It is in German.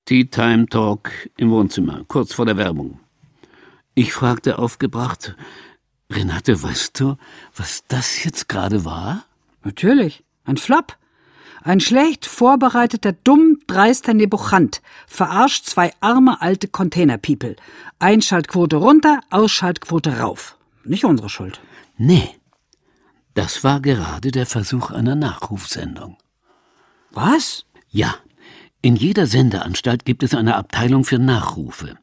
Tea Time Talk im Wohnzimmer, kurz vor der Werbung. Ich fragte aufgebracht: Renate, weißt du, was das jetzt gerade war? Natürlich, ein Flop. Ein schlecht vorbereiteter, dumm, dreister Nebuchant verarscht zwei arme alte Container-People. Einschaltquote runter, Ausschaltquote rauf. Nicht unsere Schuld. Nee, das war gerade der Versuch einer Nachrufsendung. Was? Ja, in jeder Sendeanstalt gibt es eine Abteilung für Nachrufe.